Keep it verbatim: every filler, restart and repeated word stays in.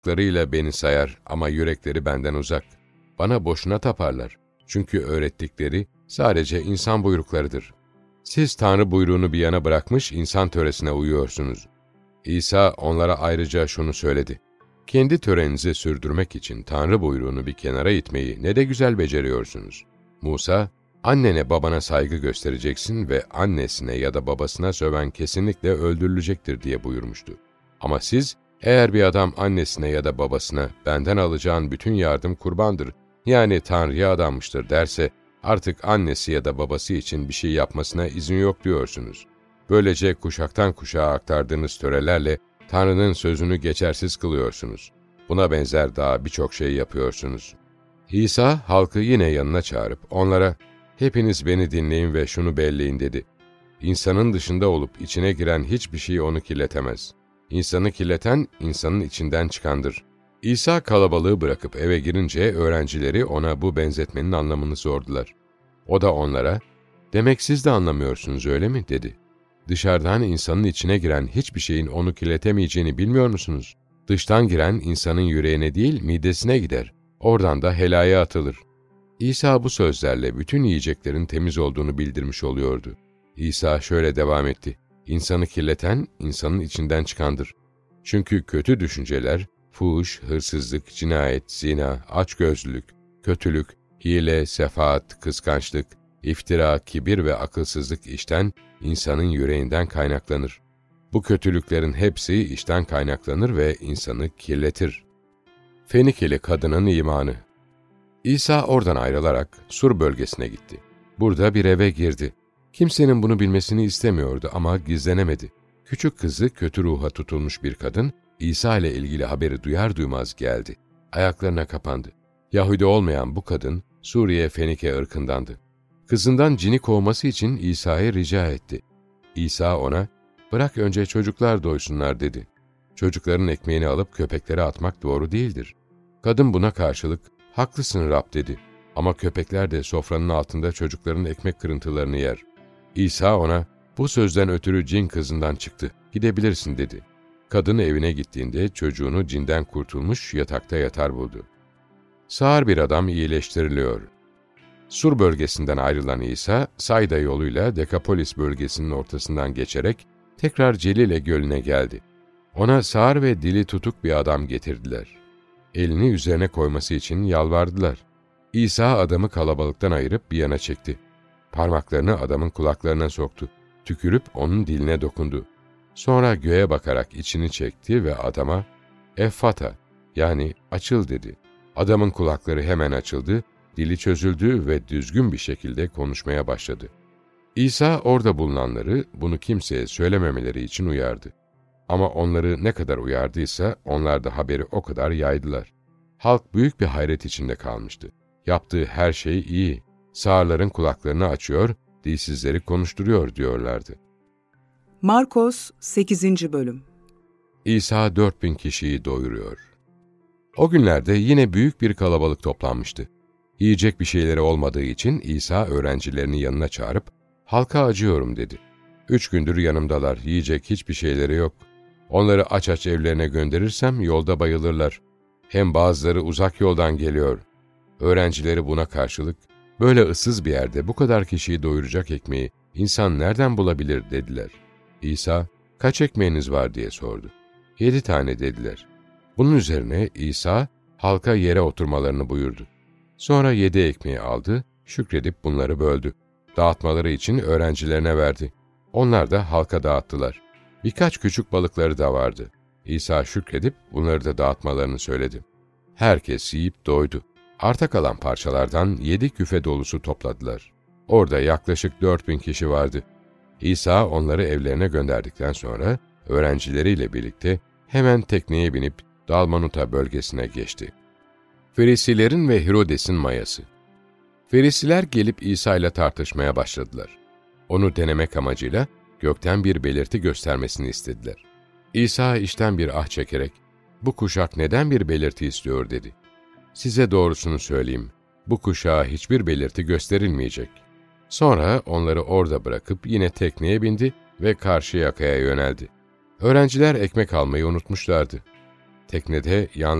Kulaklarıyla beni sayar ama yürekleri benden uzak. Bana boşuna taparlar. Çünkü öğrettikleri sadece insan buyruklarıdır. Siz Tanrı buyruğunu bir yana bırakmış insan töresine uyuyorsunuz. İsa onlara ayrıca şunu söyledi. Kendi törenizi sürdürmek için Tanrı buyruğunu bir kenara itmeyi ne de güzel beceriyorsunuz. Musa, annene babana saygı göstereceksin ve annesine ya da babasına söven kesinlikle öldürülecektir diye buyurmuştu. Ama siz, eğer bir adam annesine ya da babasına benden alacağın bütün yardım kurbandır, yani Tanrı'ya adanmıştır derse, artık annesi ya da babası için bir şey yapmasına izin yok diyorsunuz. Böylece kuşaktan kuşağa aktardığınız törelerle Tanrı'nın sözünü geçersiz kılıyorsunuz. Buna benzer daha birçok şey yapıyorsunuz. İsa halkı yine yanına çağırıp onlara, "Hepiniz beni dinleyin ve şunu belleyin." dedi. İnsanın dışında olup içine giren hiçbir şey onu kirletemez. İnsanı kirleten, insanın içinden çıkandır. İsa kalabalığı bırakıp eve girince öğrencileri ona bu benzetmenin anlamını sordular. O da onlara, "Demek siz de anlamıyorsunuz öyle mi?" dedi. "Dışarıdan insanın içine giren hiçbir şeyin onu kirletemeyeceğini bilmiyor musunuz? Dıştan giren insanın yüreğine değil midesine gider. Oradan da helaya atılır." İsa bu sözlerle bütün yiyeceklerin temiz olduğunu bildirmiş oluyordu. İsa şöyle devam etti. "İnsanı kirleten, insanın içinden çıkandır. Çünkü kötü düşünceler, fuhuş, hırsızlık, cinayet, zina, açgözlülük, kötülük, hile, sefaat, kıskançlık, iftira, kibir ve akılsızlık işten, insanın yüreğinden kaynaklanır. Bu kötülüklerin hepsi işten kaynaklanır ve insanı kirletir." Fenikeli kadının imanı. İsa oradan ayrılarak Sur bölgesine gitti. Burada bir eve girdi. Kimsenin bunu bilmesini istemiyordu ama gizlenemedi. Küçük kızı kötü ruha tutulmuş bir kadın, İsa ile ilgili haberi duyar duymaz geldi. Ayaklarına kapandı. Yahudi olmayan bu kadın, Suriye Fenike ırkındandı. Kızından cini kovması için İsa'ya rica etti. İsa ona, "Bırak önce çocuklar doysunlar." dedi. "Çocukların ekmeğini alıp köpeklere atmak doğru değildir." Kadın buna karşılık, "Haklısın Rab." dedi. "Ama köpekler de sofranın altında çocukların ekmek kırıntılarını yer." İsa ona, "Bu sözden ötürü cin kızından çıktı, gidebilirsin." dedi. Kadın evine gittiğinde çocuğunu cinden kurtulmuş yatakta yatar buldu. Sağır bir adam iyileştiriliyor. Sur bölgesinden ayrılan İsa, Sayda yoluyla Dekapolis bölgesinin ortasından geçerek tekrar Celile Gölü'ne geldi. Ona sağır ve dili tutuk bir adam getirdiler. Elini üzerine koyması için yalvardılar. İsa adamı kalabalıktan ayırıp bir yana çekti. Parmaklarını adamın kulaklarına soktu. Tükürüp onun diline dokundu. Sonra göğe bakarak içini çekti ve adama, "Effata," yani "açıl" dedi. Adamın kulakları hemen açıldı, dili çözüldü ve düzgün bir şekilde konuşmaya başladı. İsa orada bulunanları bunu kimseye söylememeleri için uyardı. Ama onları ne kadar uyardıysa onlar da haberi o kadar yaydılar. Halk büyük bir hayret içinde kalmıştı. Yaptığı her şey iyi. Sağırların kulaklarını açıyor, dilsizleri konuşturuyor diyorlardı. Markos sekizinci Bölüm. İsa dört bin kişiyi doyuruyor. O günlerde yine büyük bir kalabalık toplanmıştı. Yiyecek bir şeyleri olmadığı için İsa öğrencilerini yanına çağırıp, "Halka acıyorum." dedi. "Üç gündür yanımdalar, yiyecek hiçbir şeyleri yok. Onları aç aç evlerine gönderirsem yolda bayılırlar. Hem bazıları uzak yoldan geliyor." Öğrencileri buna karşılık, "Böyle ıssız bir yerde bu kadar kişiyi doyuracak ekmeği insan nereden bulabilir?" dediler. İsa, "Kaç ekmeğiniz var?" diye sordu. "Yedi tane." dediler. Bunun üzerine İsa, halka yere oturmalarını buyurdu. Sonra yedi ekmeği aldı, şükredip bunları böldü. Dağıtmaları için öğrencilerine verdi. Onlar da halka dağıttılar. Birkaç küçük balıkları da vardı. İsa şükredip bunları da dağıtmalarını söyledi. Herkes yiyip doydu. Arta kalan parçalardan yedi küfe dolusu topladılar. Orada yaklaşık dört bin kişi vardı. İsa onları evlerine gönderdikten sonra öğrencileriyle birlikte hemen tekneye binip Dalmanuta bölgesine geçti. Ferisilerin ve Herodes'in mayası. Ferisiler gelip İsa ile tartışmaya başladılar. Onu denemek amacıyla gökten bir belirti göstermesini istediler. İsa içten bir ah çekerek, "Bu kuşak neden bir belirti istiyor?" dedi. "Size doğrusunu söyleyeyim, bu kuşağa hiçbir belirti gösterilmeyecek." Sonra onları orada bırakıp yine tekneye bindi ve karşı yakaya yöneldi. Öğrenciler ekmek almayı unutmuşlardı. Teknede yalnız